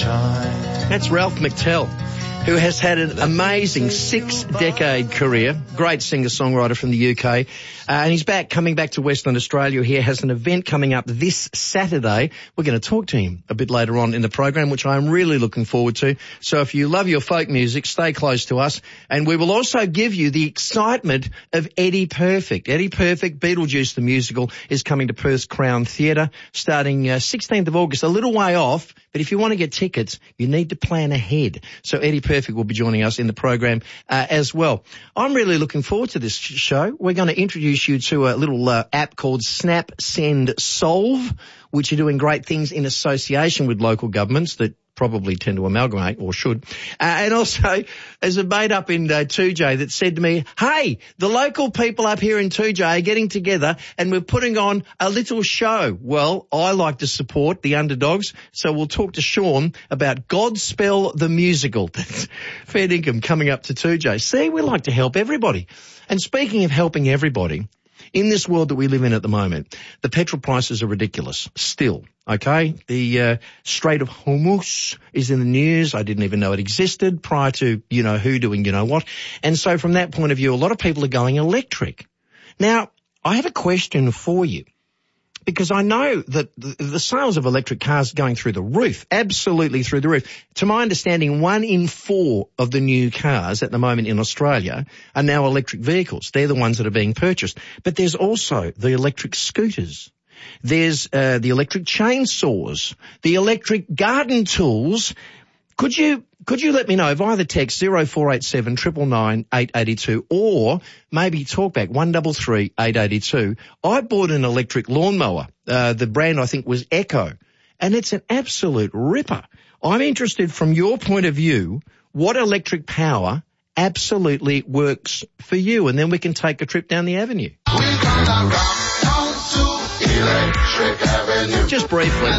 That's Ralph McTell, who has had an amazing 6-decade career, great singer-songwriter from the UK, and he's coming back to Western Australia. He has an event coming up this Saturday. We're going to talk to him a bit later on in the program, which I'm really looking forward to. So if you love your folk music, stay close to us, and we will also give you the excitement of Eddie Perfect. Eddie Perfect, Beetlejuice the Musical, is coming to Perth's Crown Theatre starting 16th of August, a little way off, but if you want to get tickets, you need to plan ahead. So Eddie Perfect will be joining us in the program as well. I'm really looking forward to this show. We're going to introduce you to a little app called Snap Send Solve, which are doing great things in association with local governments that probably tend to amalgamate, or should. And also, there's a mate up in 2J that said to me, hey, the local people up here in 2J are getting together and we're putting on a little show. Well, I like to support the underdogs, so we'll talk to Sean about Godspell the Musical. That's fair income coming up to 2J. See, we like to help everybody. And speaking of helping everybody, in this world that we live in at the moment, the petrol prices are ridiculous still, okay? The Strait of Hormuz is in the news. I didn't even know it existed prior to, who doing what. And so from that point of view, a lot of people are going electric. Now, I have a question for you, because I know that the sales of electric cars are going through the roof, absolutely through the roof. To my understanding, 1 in 4 of the new cars at the moment in Australia are now electric vehicles. They're the ones that are being purchased. But there's also the electric scooters. There's the electric chainsaws, the electric garden tools. Could you let me know via the text 0487 999 882 or maybe talkback 133 882. I bought an electric lawnmower. The brand I think was Echo, and it's an absolute ripper. I'm interested from your point of view, what electric power absolutely works for you, and then we can take a trip down the avenue. We're gonna rock on to Electric Avenue. Just briefly.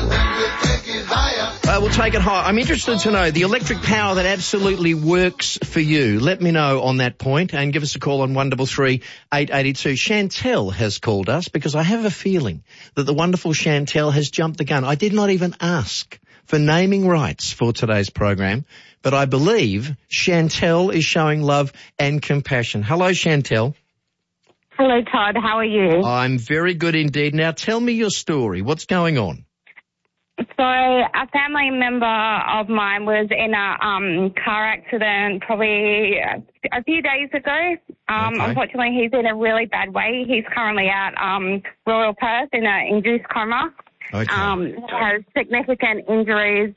We'll take it high. I'm interested to know the electric power that absolutely works for you. Let me know on that point and give us a call on 133 882. Chantel has called us because I have a feeling that the wonderful Chantel has jumped the gun. I did not even ask for naming rights for today's program, but I believe Chantel is showing love and compassion. Hello, Chantel. Hello, Todd. How are you? I'm very good indeed. Now tell me your story. What's going on? So a family member of mine was in a car accident probably a few days ago. Okay. Unfortunately, he's in a really bad way. He's currently at Royal Perth in an induced coma. Okay. Has significant injuries.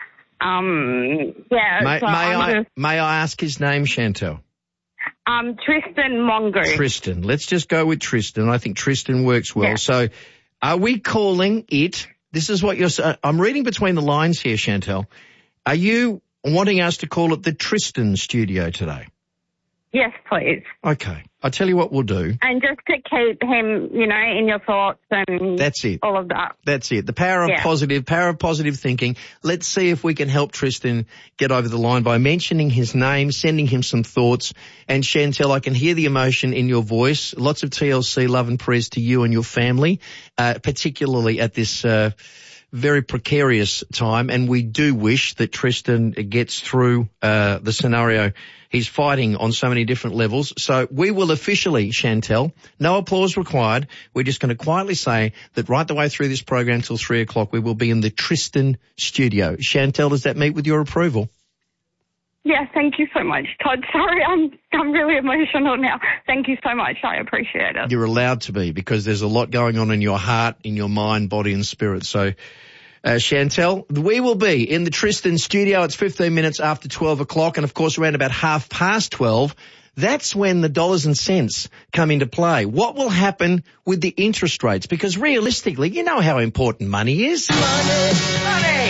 May I ask his name, Chantel? Tristan Mongoose. Tristan. Let's just go with Tristan. I think Tristan works well. Yeah. So are we calling it... This is what you're saying. I'm reading between the lines here, Chantel. Are you wanting us to call it the Tristan Studio today? Yes, please. Okay. I'll tell you what we'll do. And just to keep him, in your thoughts and that's it. All of that. That's it. The power of positive thinking. Let's see if we can help Tristan get over the line by mentioning his name, sending him some thoughts. And Chantel, I can hear the emotion in your voice. Lots of TLC love and prayers to you and your family, particularly at this very precarious time. And we do wish that Tristan gets through the scenario he's fighting on so many different levels. So we will officially, Chantel, no applause required. We're just going to quietly say that right the way through this program till 3 o'clock, we will be in the Tristan Studio. Chantel, does that meet with your approval? Yeah, thank you so much, Todd. Sorry, I'm really emotional now. Thank you so much. I appreciate it. You're allowed to be, because there's a lot going on in your heart, in your mind, body and spirit. So Chantel, we will be in the Tristan Studio. It's 15 minutes after 12 o'clock, and of course around about 12:30. That's when the dollars and cents come into play. What will happen with the interest rates? Because realistically, you know how important money is. Money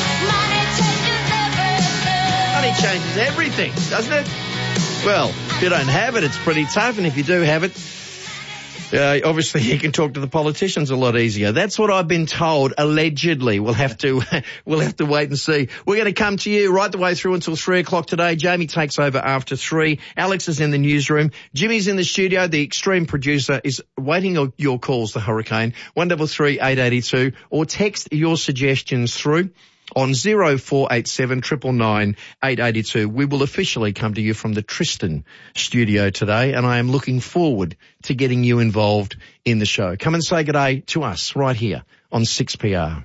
changes everything, doesn't it? Well, if you don't have it, it's pretty tough, and if you do have it, obviously you can talk to the politicians a lot easier. That's what I've been told, allegedly. We'll have to wait and see. We're going to come to you right the way through until 3 o'clock today. Jamie takes over after 3. Alex is in the newsroom. Jimmy's in the studio. The extreme producer is waiting your calls, the Hurricane, 133 882, or text your suggestions through on 0487 999 882. We will officially come to you from the Tristan studio today, and I am looking forward to getting you involved in the show. Come and say good day to us right here on 6PR.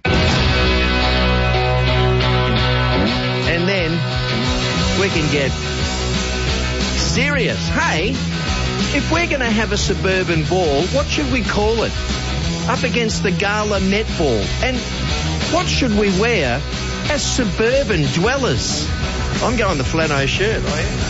And then we can get serious. Hey, if we're going to have a suburban ball, what should we call it? Up against the gala netball. And what should we wear as suburban dwellers? I'm going the flannel shirt.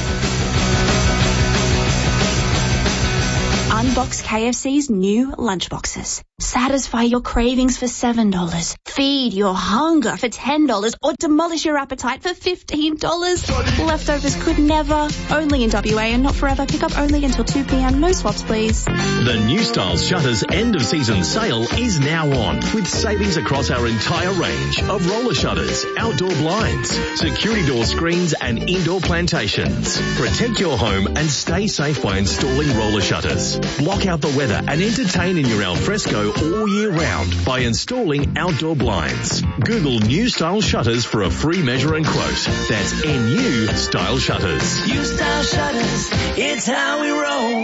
Unbox KFC's new lunchboxes. Satisfy your cravings for $7. Feed your hunger for $10 or demolish your appetite for $15. Leftovers could never. Only in WA and not forever. Pick up only until 2 p.m. No swaps, please. The New Style Shutters end of season sale is now on, with savings across our entire range of roller shutters, outdoor blinds, security door screens and indoor plantations. Protect your home and stay safe by installing roller shutters. Block out the weather and entertain in your alfresco all year round by installing outdoor blinds. Google New Style Shutters for a free measure and quote. That's NU Style Shutters. New Style Shutters, it's how we roll.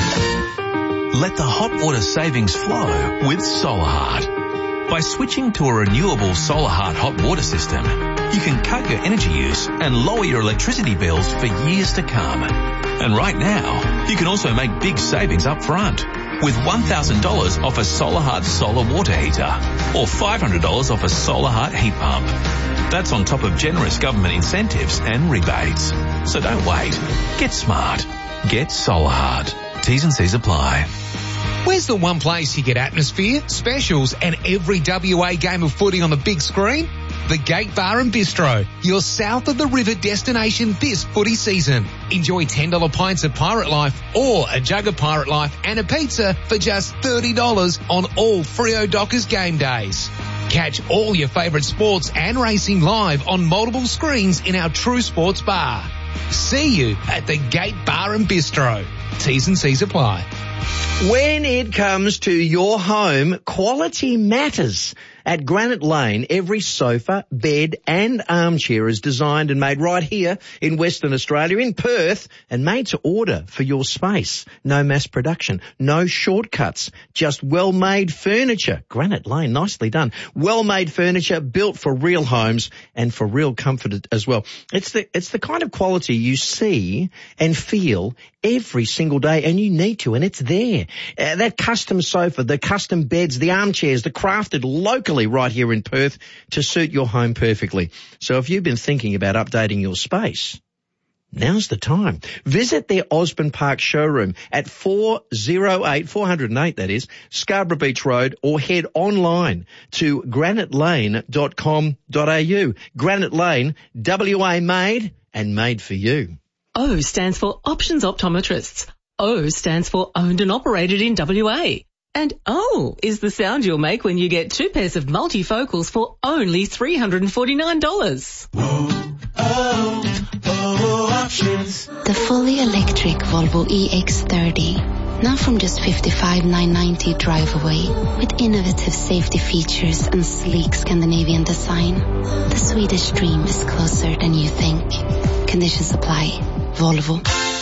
Let the hot water savings flow with Solar Heart. By switching to a renewable Solar Heart hot water system, you can cut your energy use and lower your electricity bills for years to come. And right now, you can also make big savings up front with $1,000 off a Solar Heart solar water heater or $500 off a Solar Heart heat pump. That's on top of generous government incentives and rebates. So don't wait. Get smart. Get Solar Heart. T's and C's apply. Where's the one place you get atmosphere, specials and every WA game of footy on the big screen? The Gate Bar and Bistro, your south of the river destination this footy season. Enjoy $10 pints of Pirate Life or a jug of Pirate Life and a pizza for just $30 on all Freo Dockers game days. Catch all your favourite sports and racing live on multiple screens in our True Sports Bar. See you at the Gate Bar and Bistro. T's and C's apply. When it comes to your home, quality matters. At Granite Lane, every sofa, bed and armchair is designed and made right here in Western Australia, in Perth, and made to order for your space. No mass production, no shortcuts, just well-made furniture. Granite Lane, nicely done. Well-made furniture built for real homes and for real comfort as well. It's the kind of quality you see and feel every single day, and you need to, and it's there. That custom sofa, the custom beds, the armchairs, the crafted locally right here in Perth to suit your home perfectly. So if you've been thinking about updating your space, now's the time. Visit their Osborne Park showroom at 408 that is, Scarborough Beach Road, or head online to granitelane.com.au. Granite Lane, WA made and made for you. O stands for Options Optometrists. O stands for Owned and Operated in WA. And O is the sound you'll make when you get 2 pairs of multifocals for only $349. Options. The fully electric Volvo EX30. Now from just $55,990 drive away, with innovative safety features and sleek Scandinavian design. The Swedish dream is closer than you think. Conditions apply. Volvo.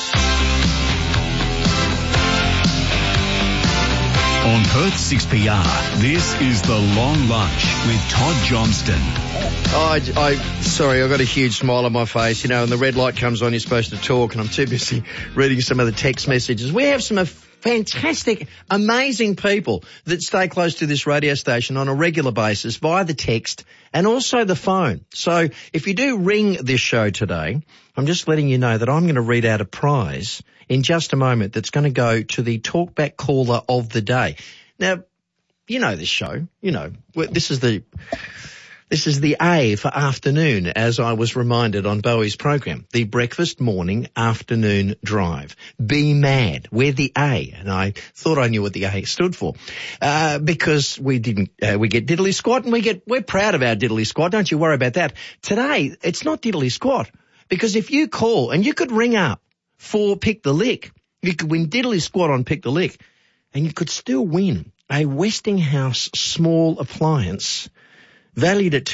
On Perth 6PR, this is The Long Lunch with Todd Johnston. Sorry, I've got a huge smile on my face, and the red light comes on, you're supposed to talk, and I'm too busy reading some of the text messages. We have some fantastic, amazing people that stay close to this radio station on a regular basis via the text and also the phone. So if you do ring this show today, I'm just letting you know that I'm going to read out a prize in just a moment that's going to go to the Talkback Caller of the Day. Now, you know this show. This is the A for afternoon, as I was reminded on Bowie's program. The breakfast, morning, afternoon drive. Be mad. We're the A. And I thought I knew what the A stood for. Because we get diddly squat, and we're proud of our diddly squat. Don't you worry about that. Today, it's not diddly squat. Because if you call, and you could ring up for Pick the Lick, you could win diddly squat on Pick the Lick, and you could still win a Westinghouse small appliance valued at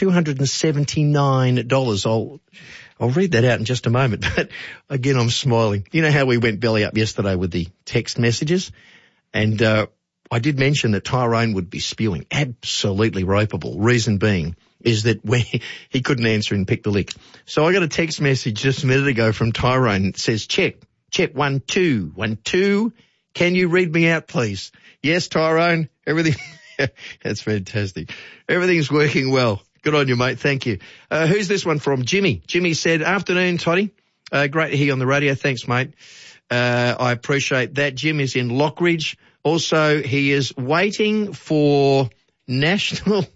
$279. I'll read that out in just a moment, but again, I'm smiling. You know how we went belly up yesterday with the text messages? And I did mention that Tyrone would be spewing. Absolutely ropeable. Reason being is that he couldn't answer and pick the lick. So I got a text message just a minute ago from Tyrone. It says, check, 1, 2, 1, 2. Can you read me out, please? Yes, Tyrone, everything. That's fantastic. Everything's working well. Good on you, mate. Thank you. Who's this one from? Jimmy. Jimmy said, afternoon, Toddy. Great to hear you on the radio. Thanks, mate. I appreciate that. Jim is in Lockridge. Also, he is waiting for national...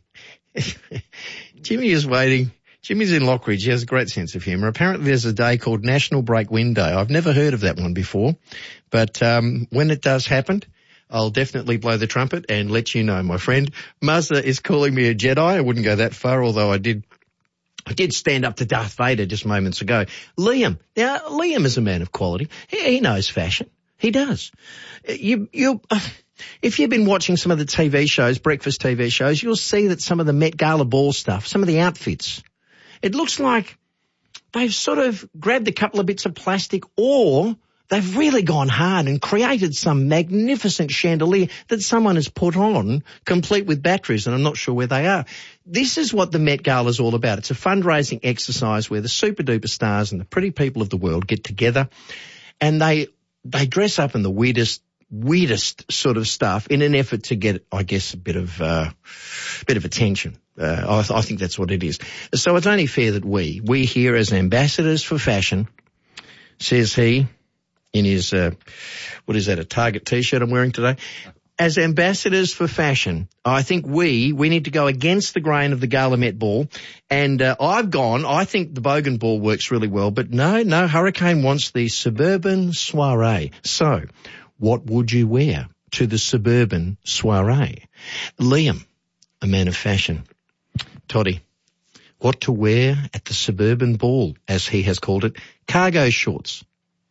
Jimmy is waiting. Jimmy's in Lockridge. He has a great sense of humour. Apparently there's a day called National Break Wind Day. I've never heard of that one before. But when it does happen, I'll definitely blow the trumpet and let you know, my friend. Mazda is calling me a Jedi. I wouldn't go that far, although I did stand up to Darth Vader just moments ago. Liam. Now, Liam is a man of quality. He knows fashion. He does. If you've been watching some of the TV shows, breakfast TV shows, you'll see that some of the Met Gala ball stuff, some of the outfits, it looks like they've sort of grabbed a couple of bits of plastic, or they've really gone hard and created some magnificent chandelier that someone has put on, complete with batteries, and I'm not sure where they are. This is what the Met Gala is all about. It's a fundraising exercise where the super-duper stars and the pretty people of the world get together, and they dress up in the weirdest sort of stuff in an effort to get, I guess, a bit of attention. I think that's what it is. So it's only fair that we here as ambassadors for fashion, says he, in his, what is that, a Target t-shirt I'm wearing today? As ambassadors for fashion, I think we need to go against the grain of the Gala Met Ball. And I think the Bogan Ball works really well, but no, Hurricane wants the suburban soiree. So, what would you wear to the suburban soiree? Liam, a man of fashion. Toddy, what to wear at the suburban ball, as he has called it? Cargo shorts.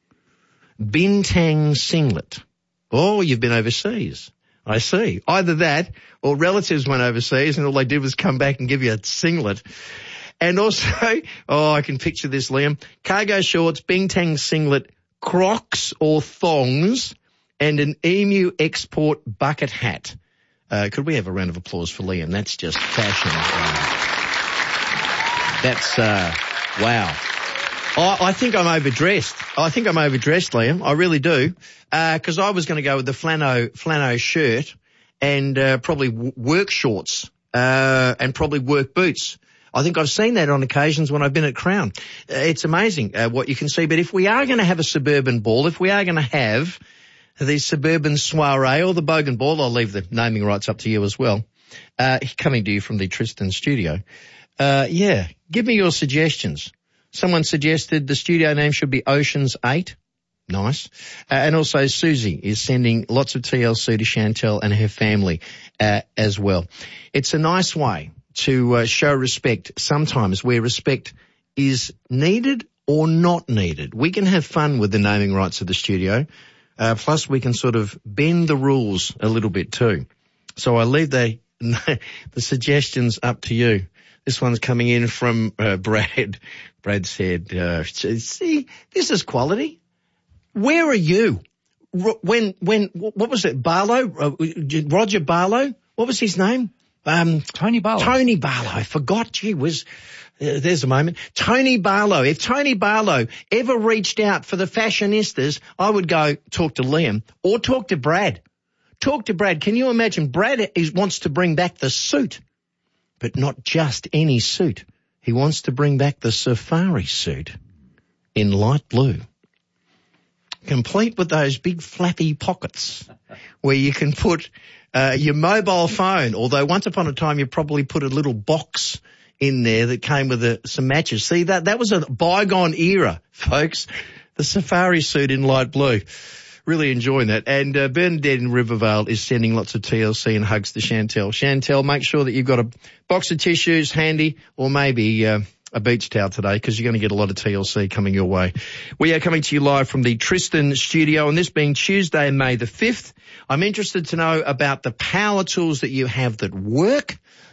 Bintang singlet. Oh, you've been overseas. I see. Either that or relatives went overseas and all they did was come back and give you a singlet. And also, I can picture this, Liam. Cargo shorts, bintang singlet, Crocs or thongs, and an Emu export bucket hat. Could we have a round of applause for Liam? That's just fashion. Wow. I think I'm overdressed. Liam. I really do. 'Cause I was going to go with the flannel shirt and probably work shorts and probably work boots. I think I've seen that on occasions when I've been at Crown. It's amazing what you can see. But if we are going to have a suburban ball, if we are going to have the suburban soiree or the Bogan Ball, I'll leave the naming rights up to you as well, coming to you from the Tristan studio. Give me your suggestions. Someone suggested the studio name should be Oceans 8. Nice. And also Susie is sending lots of TLC to Chantel and her family as well. It's a nice way to show respect sometimes where respect is needed or not needed. We can have fun with the naming rights of the studio. Plus we can sort of bend the rules a little bit too. So I leave the suggestions up to you. This one's coming in from Brad. Brad said, see, this is quality. Where are you? When what was it? Barlow? Roger Barlow? What was his name? Tony Barlow. Tony Barlow. I forgot. Gee whiz. There's a moment. Tony Barlow. If Tony Barlow ever reached out for the fashionistas, I would go talk to Liam or talk to Brad. Talk to Brad. Can you imagine? Brad wants to bring back the suit, but not just any suit. He wants to bring back the safari suit in light blue, complete with those big flappy pockets where you can put your mobile phone, although once upon a time you probably put a little box in there that came with some matches. See, that was a bygone era, folks. The safari suit in light blue. Really enjoying that. And Bernadette in Rivervale is sending lots of TLC and hugs to Chantel. Chantel, make sure that you've got a box of tissues handy or maybe a beach towel today because you're going to get a lot of TLC coming your way. We are coming to you live from the Tristan studio, and this being Tuesday, May the 5th. I'm interested to know about the power tools that you have that work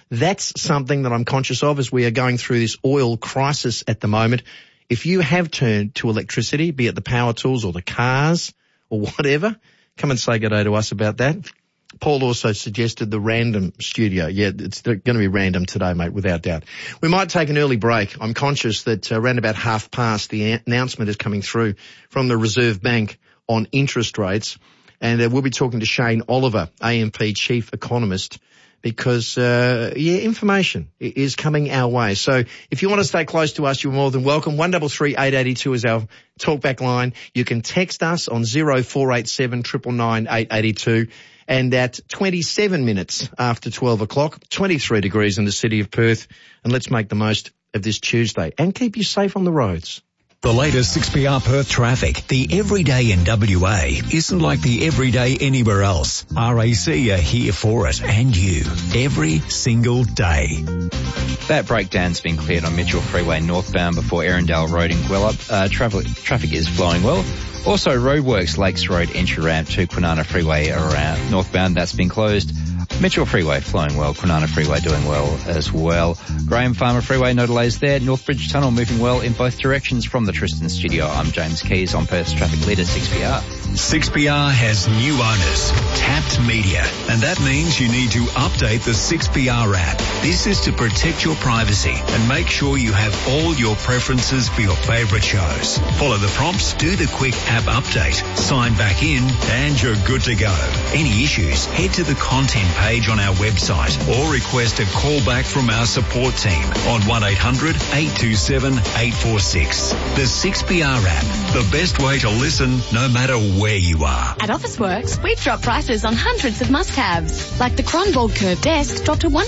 That's something that I'm conscious of as we are going through this oil crisis at the moment. If you have turned to electricity, be it the power tools or the cars or whatever, come and say good day to us about that. Paul also suggested the random studio. Yeah, it's going to be random today, mate, without doubt. We might take an early break. I'm conscious that around about past, the announcement is coming through from the Reserve Bank on interest rates. And we'll be talking to Shane Oliver, AMP Chief Economist, because, information is coming our way. So if you want to stay close to us, you're more than welcome. 133 882 is our talkback line. You can text us on 0487 999 882. And at 27 minutes after 12 o'clock, 23 degrees in the city of Perth. And let's make the most of this Tuesday and keep you safe on the roads. The latest 6PR Perth traffic. The everyday in WA isn't like the everyday anywhere else. RAC are here for it and you every single day. That breakdown's been cleared on Mitchell Freeway northbound before Erindale Road in Gwelup. Traffic is flowing well. Also, Roadworks Lakes Road entry ramp to Kwinana Freeway around northbound, that's been closed. Mitchell Freeway flowing well, Kwinana Freeway doing well as well. Graham Farmer Freeway, no delays there. Northbridge Tunnel moving well in both directions from the Tristan studio. I'm James Keys on Perth's traffic leader 6PR. 6PR has new owners, Tapped Media, and that means you need to update the 6PR app. This is to protect your privacy and make sure you have all your preferences for your favourite shows. Follow the prompts, do the quick app update, sign back in, and you're good to go. Any issues, head to the content page on our website or request a call back from our support team on 1800 827 846. The 6PR app, the best way to listen no matter where you are. At Officeworks, we've dropped prices on hundreds of must-haves, like the Kronborg Curve Desk dropped to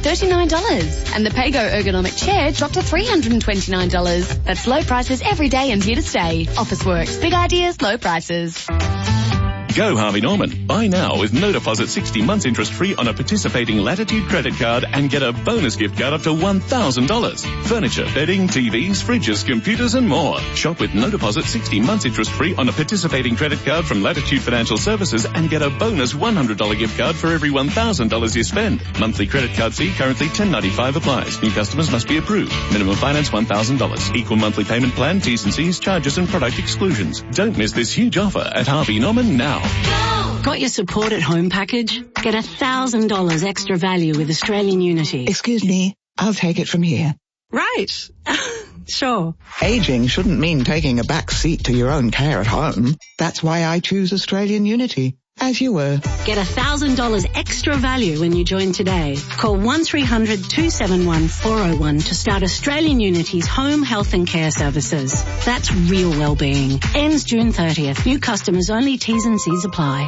$139 and the Pago Ergonomic Chair dropped to $329. That's low prices every day and here to stay. Officeworks, big ideas, low prices. Go Harvey Norman. Buy now with no deposit 60 months interest free on a participating Latitude credit card and get a bonus gift card up to $1,000. Furniture, bedding, TVs, fridges, computers and more. Shop with no deposit 60 months interest free on a participating credit card from Latitude Financial Services and get a bonus $100 gift card for every $1,000 you spend. Monthly credit card fee currently $10.95 applies. New customers must be approved. Minimum finance $1,000. Equal monthly payment plan, T's and C's, charges and product exclusions. Don't miss this huge offer at Harvey Norman now. Got your support at home package? Get $1,000 extra value with Australian Unity. Excuse me, I'll take it from here. Right. Sure. Aging shouldn't mean taking a back seat to your own care at home. That's why I choose Australian Unity. As you were. Get $1,000 extra value when you join today. Call 1300 271 401 to start Australian Unity's home health and care services. That's real wellbeing. Ends June 30th. New customers only. T's and C's apply.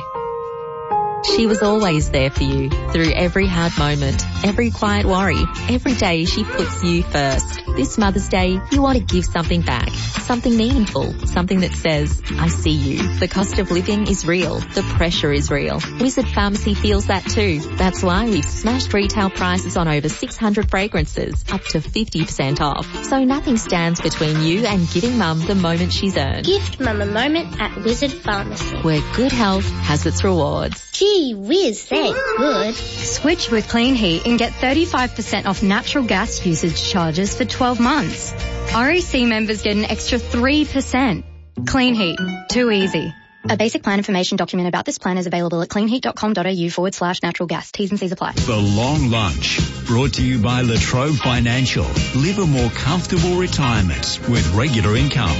She was always there for you through every hard moment, every quiet worry. Every day she puts you first. This Mother's Day, you want to give something back, something meaningful, something that says, I see you. The cost of living is real. The pressure is real. Wizard Pharmacy feels that too. That's why we've smashed retail prices on over 600 fragrances, up to 50% off. So nothing stands between you and giving Mum the moment she's earned. Gift Mum a moment at Wizard Pharmacy, where good health has its rewards. Gee whiz, they're good. Switch with Clean Heat and get 35% off natural gas usage charges for 12 months. REC members get an extra 3%. Clean Heat. Too easy. A basic plan information document about this plan is available at cleanheat.com.au/natural gas. T's and C's apply. The Long Lunch, brought to you by Latrobe Financial. Live a more comfortable retirement with regular income.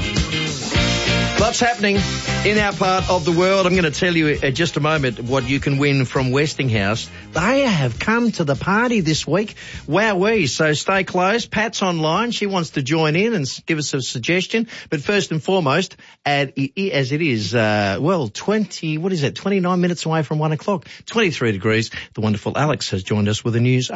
Lots happening in our part of the world. I'm going to tell you in just a moment what you can win from Westinghouse. They have come to the party this week. Wowee. So stay close. Pat's online. She wants to join in and give us a suggestion. But first and foremost, as it is, 29 minutes away from 1 o'clock, 23 degrees, the wonderful Alex has joined us with the news.